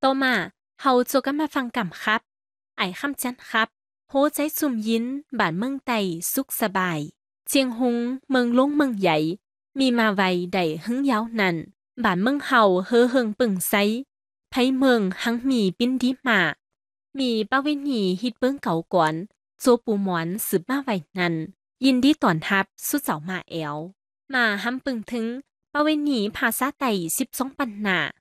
ต่อมาเฮาจะกันมาฟังกำครับไอ้คำจันครับโหใจซุ่มยินบ้านเมืองไต้สุขสบายเจียงฮงเมืองลงเมืองใหญ่มีมาไวได้หึงยาวนั่นบ้านเมืองเฮาเฮอเฮิงปึ่งไซไผเมืองหังมีปิ้นดีมามีป้าเวณีฮิตเบิ้งเก่าก่อนโจปูหมอนสืบมาไว้นั่นยินดีต้อนรับสุดเจ้ามาแอวมาหำปึงถึงป้าเวณีภาษาไต้12 ปันนา